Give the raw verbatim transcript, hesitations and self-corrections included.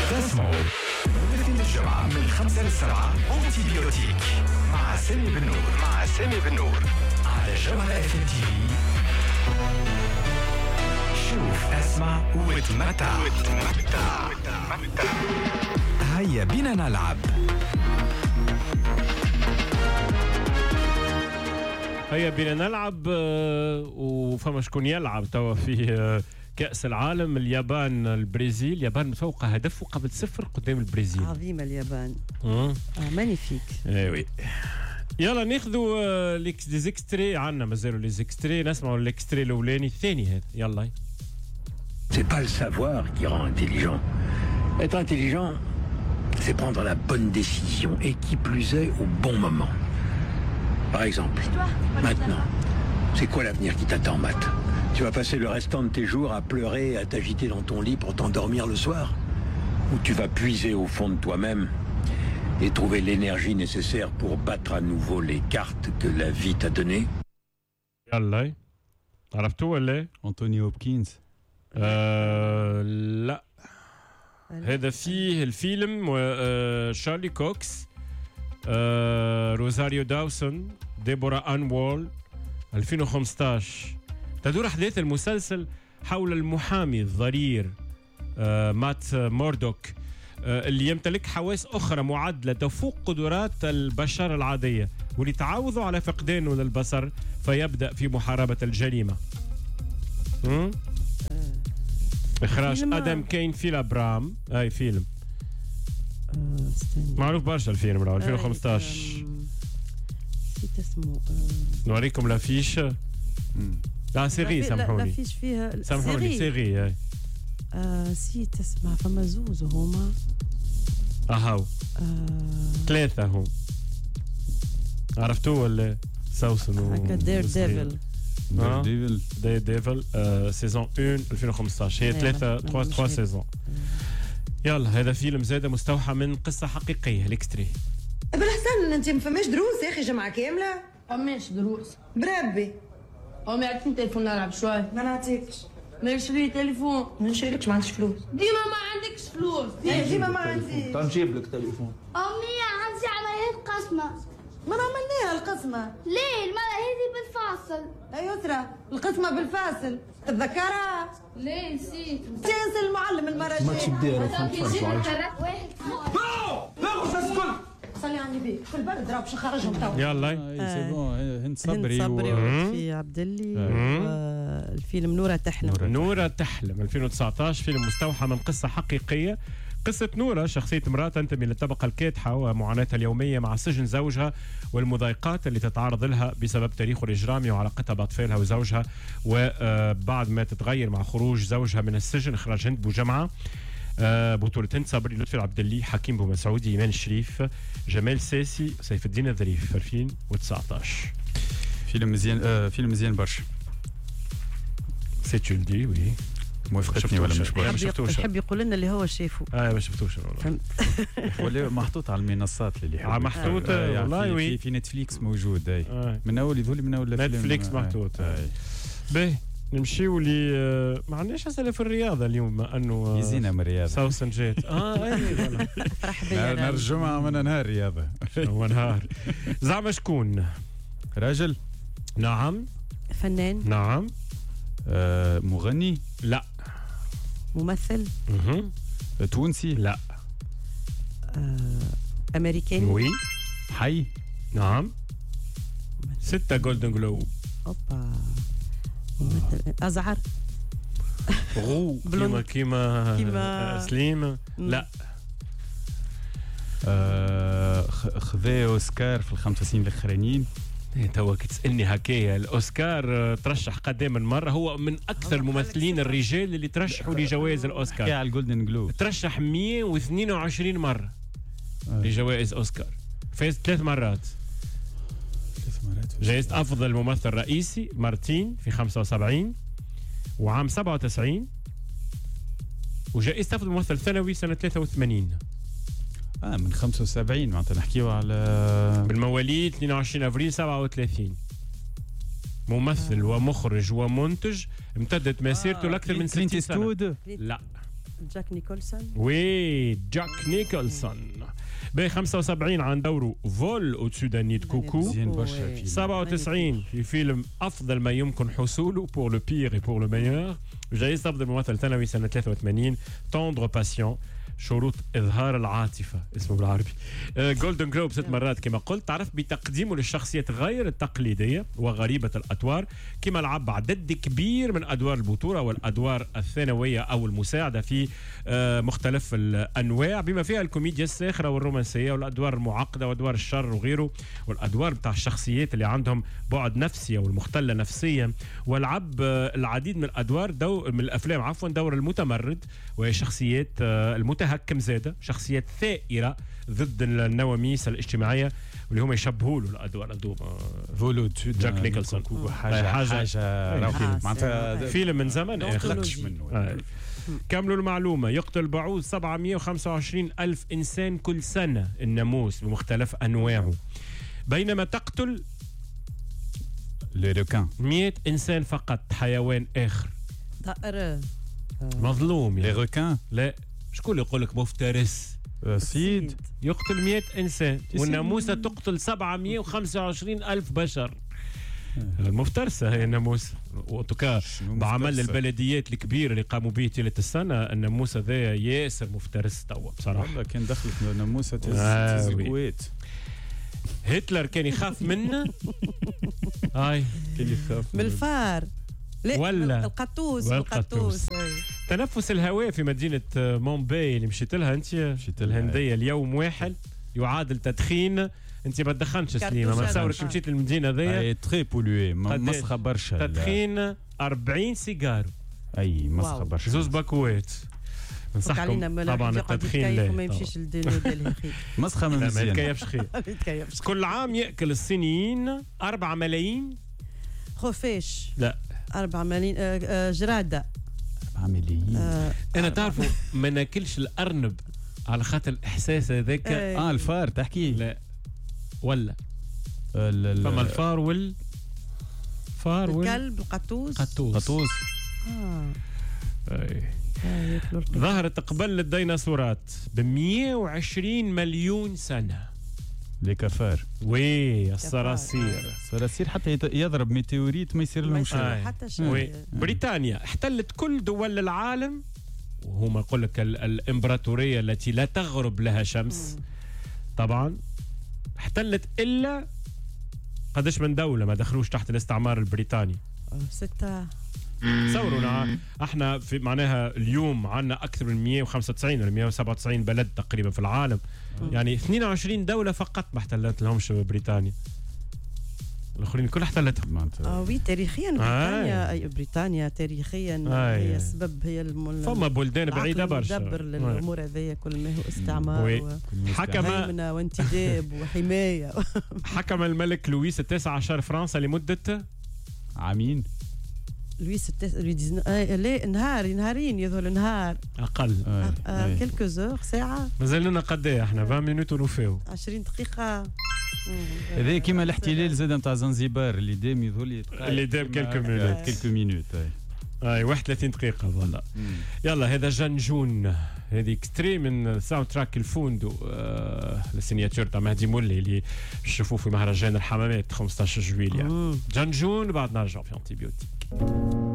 تسمعوا ممكن الجمعة من خمسة لسبعة أنتي بيوتيك مع سامي بن نور مع سامي بن نور على جوهرة اف ام تي في. شوف اسمع وتمتع وتمتع وتمتع. هيا بينا نلعب. هيا بينا نلعب. وفما شكون يلعب توا في كأس العالم. اليابان البرازيل. اليابان فوق هدف قبل صفر قدام البرازيل. عظيمة اليابان. اه مانيفيك. ايوي يلا ناخذوا ليكس دي زيكستري. عندنا مازالوا لي زيكستري. نسمعوا الاكستري الاولاني الثاني هذا. يلا. C'est pas le savoir qui rend intelligent. Être intelligent, c'est prendre la bonne décision et qui plus est au bon moment. Par exemple, maintenant, c'est quoi l'avenir qui t'attend, Matt? Tu vas passer le restant de tes jours à pleurer et à t'agiter dans ton lit pour t'endormir le soir? Ou tu vas puiser au fond de toi-même et trouver l'énergie nécessaire pour battre à nouveau les cartes que la vie t'a données? يلا عرفتوا ولا؟ أنتوني هوبكينز. آه لا هذا فيه الفيلم آه شارلي كوكس، آه روزاريو داوسون، ديبورا أنوول. ألفين وخمسة عشر تدور أحداث المسلسل حول المحامي الضرير آه مات موردوك آه اللي يمتلك حواس أخرى معدلة تفوق قدرات البشر العادية، واللي تعوضوا على فقدانه للبصر فيبدأ في محاربة الجريمة. م? إخراج أدم كين فيلا برام. أي فيلم آه معروف برشا الفيلم راه ألفين وخمسة عشر. نسيت اسمه. نوريكم لافيش. لا سيري سامحوني. لافيش فيها سامحوني سيري. أي نسيت اسمها. فما زوز هما. أهاو ثلاثة هم. عرفتوه ولا؟ سوسن هكا دير ديفل. دير ديفل دير ديفل سيزون واحد ألفين وخمسة عشر. هي ثلاثة ثلاثة ثلاثة سيزون. يلا هذا فيلم زاد مستوحى من قصة حقيقية. الاكستري. بالحسن انت ما فماش دروس يا اخي جمعة كاملة؟ فماش دروس بربي. امي عطيني تليفون نلعب شوي. ما نعطيكش. ما نشري تليفون. ما نشريلكش، ما عندكش فلوس. ديما ما عندكش فلوس. ديما ما عنديش. تنجيب لك تليفون. امي عندي عملية قسمة. ما عملناها القسمة. ليه المرة هذه بالفاصل؟ يا يسرى القسمة بالفاصل تتذكرها؟ ليه نسيت. تنسى المعلم المرة الجاية. ما تشديها واحد. لا مش اسكت. صلي على النبي في البرد راه باش نخرجهم تو. يلا سي بون. هند صبري صبري ولطفي عبد اللي. الفيلم نورة تحلم. نورة تحلم ألفين وتسعة عشر. فيلم مستوحى من قصة حقيقية. قصة نورة شخصية امرأة تنتمي للطبقة الكادحة ومعاناتها اليومية مع سجن زوجها والمضايقات اللي تتعرض لها بسبب تاريخه الإجرامي وعلاقتها بأطفالها وزوجها. وبعد ما تتغير مع خروج زوجها من السجن. إخراج هند بوجمعة. بطولة هند صبري، لطفي عبد اللي، حكيم بومسعودي، إيمان الشريف، جمال ساسي، سيف الدين الظريف. ألفين وتسعة عشر. فيلم مزيان. آه فيلم مزيان برشا. سي تو دي وي. موافقتني ولا مش ما شفتوش؟ يحب يقول لنا اللي هو شافه. اه ما شفتوش والله. ولا محطوط على المنصات اللي يحب. محطوط آه والله. وي في, في نتفليكس موجود. اي آه. من اول يذولي من اول نتفليكس محطوط. آه. باهي نمشيو لي. ما عندناش اسئله في الرياضه اليوم انه يزينا من الرياضه. ساوسن جيت. اه اي فرح بيا. نهار الجمعه من نهار رياضه. هو نهار. زعما شكون؟ راجل. نعم. فنان. نعم. آه مغني. لا. ممثل. اها. تونسي. لا. آه امريكاني. وي. حي. نعم. ستة جولدن جلوب. اوبا. ممثل ازعر. غو كيما كيما كيما سليم. لا. آه خذا اوسكار في الخمس سنين الاخرانيين. توا كي تسالني هكايا الاوسكار ترشح قداما مره. هو من اكثر الممثلين الرجال اللي ترشحوا لجوائز الاوسكار. على الجولدن جلوب ترشح مئة واثنين وعشرين مره آه. لجوائز اوسكار. فاز ثلاث مرات. ثلاث مرات. جائزة افضل ممثل رئيسي مرتين في خمسة وسبعين وعام سبعة وتسعين، وجائزة افضل ممثل ثانوي سنه ثلاثة وثمانين. اه من خمسة وسبعين معناتها نحكيو على بالمواليد اثنين وعشرين افريل سبعة وثلاثين. ممثل آه. ومخرج ومنتج امتدت مسيرته لاكثر من ستين سنه. ستود. لا جاك نيكولسون. وي جاك نيكولسون. ب خمسة وسبعين عن دوره فول أو-dessus d'un nid de coucou. زين برشا فيلم. سبعة وتسعين في فيلم أفضل ما يمكن حصوله pour le pire et pour le meilleur. جائزة أفضل ممثل ثانوي سنة ثلاثة وثمانين توندر باسيون شروط إظهار العاطفة اسمه بالعربي. جولدن جلوب ست مرات كما قلت. تعرف بتقديمه للشخصيات غير التقليدية وغريبة الأطوار كما لعب عدد كبير من أدوار البطولة والأدوار الثانوية أو المساعدة في مختلف الأنواع بما فيها الكوميديا الساخرة والرومانسية والأدوار المعقدة وأدوار الشر وغيره والأدوار بتاع الشخصيات اللي عندهم بعد نفسي أو المختلة نفسيا. ولعب العديد من الأدوار دو من الأفلام عفوا دور المتمرد وهي شخصيات المتهكم زادة شخصيات ثائرة ضد النواميس الاجتماعية واللي هم يشبهوا له الأدوار هذوما. فولو جاك نيكولسون حاجة حاجة معناتها فيلم من زمان اخلقش منه. كملوا المعلومة. يقتل بعوض سبعمائة وخمسة وعشرين ألف إنسان كل سنة الناموس بمختلف أنواعه بينما تقتل مئة إنسان فقط حيوان آخر. طائر مظلوم يعني. لي لا شكون يقول لك مفترس سيد يقتل مئة إنسان والناموسة تقتل سبعمائة وخمسة وعشرين ألف بشر. المفترسة هي الناموسة وتكا بعمل البلديات الكبيرة اللي قاموا به طيلة السنة الناموسة ذا ياسر مفترس توا بصراحة. والله كان دخلت الناموسة تهز الكويت. هتلر كان يخاف منه. هاي كان يخاف من الفار. لا ولا القطوس القطوس. تنفس الهواء في مدينة مومباي اللي مشيت لها أنت الهندية اليوم واحد يعادل تدخين. انت ما تدخنش سليمه ما تصورك مشيت للمدينه ذي تري بولوي مسخه برشا تدخين أربعين سيجار. اي مسخه برشا زوز باكوات ننصحكم طبعا التدخين لا ما يمشيش للدينودال اخي مسخه من ما يتكيفش خير. كل عام ياكل الصينيين أربعة ملايين خفاش. لا أربعة ملايين جراده. أربعة ملايين. انا تعرفوا ما ناكلش الارنب على خاطر الاحساس هذاك. اه الفار تحكي. لا ولا فما الفار وال فار وال الكلب القطوس قطوس قطوس اه اي ظهرت قبل الديناصورات ب مئة وعشرين مليون سنه. لي كفار. وي الصراصير. الصراصير حتى يضرب ميتيوريت ما يصير لهم شيء حتى شيء. بريطانيا احتلت كل دول العالم وهما يقول لك الامبراطوريه التي لا تغرب لها شمس طبعا احتلت إلا قداش من دولة ما دخلوش تحت الاستعمار البريطاني. ستة. تصوروا احنا في معناها اليوم عنا أكثر من مئة وخمسة وتسعين ولا مئة وسبعة وتسعين بلد تقريبا في العالم. يعني اثنين وعشرين دولة فقط ما احتلت لهمش بريطانيا. الآخرين كل احتلتهم. اه وي تاريخيا بريطانيا أي بريطانيا تاريخيا آي. هي السبب هي الم... فما بلدان بعيدة برشا مدبر للأمور هذيا كل ما هو استعمار و... حكم هيمنة وانتداب وحماية. حكم الملك لويس التاسع عشر فرنسا لمدة عامين. لويس التاسع لويس آه لا نهار نهارين يظهر نهار أقل آه آه كلكو زور ساعة مازال لنا قد ايه احنا عشرين مينوت ونوفيو عشرين دقيقة. هذا كيما الاحتلال زاد نتاع زنزبار اللي دام يظهر لي اللي دام كلكو مينوت كلكو مينوت اي واحد وثلاثين دقيقة فوالا. يلا هذا جنجون هذه اكستري من ساوند تراك الفوندو آه السيناتور تاع مهدي مولي اللي تشوفوه في مهرجان الحمامات خمسة عشر جويليا. جنجون بعد نرجع في انتيبيوتيك.